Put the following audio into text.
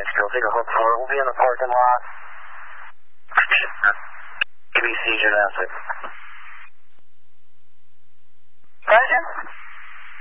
Girl, take a hook for it. We'll be in the parking lot. ABC Jurassic.